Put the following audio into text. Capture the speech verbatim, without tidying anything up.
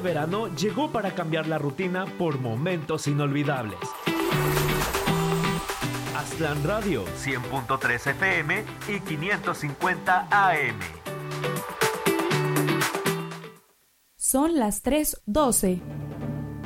verano llegó para cambiar la rutina por momentos inolvidables. Aztlán Radio, cien punto tres F M y quinientos cincuenta A M. Son las tres doce.